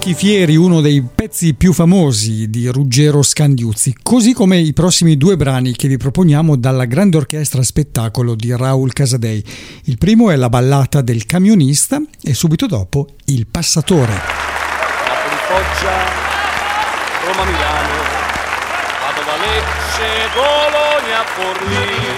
Occhi Fieri, uno dei pezzi più famosi di Ruggero Scandiuzzi, così come i prossimi due brani che vi proponiamo dalla grande orchestra spettacolo di Raul Casadei. Il primo è la ballata del camionista e subito dopo Il passatore. Napoli-Foggia, Roma-Milano, Padova-Lecce, Bologna-Forlì,